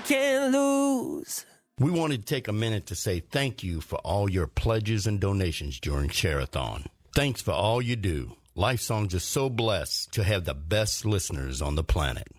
can't lose. We wanted to take a minute to say thank you for all your pledges and donations during Share-a-thon. Thanks for all you do. Life Songs is so blessed to have the best listeners on the planet.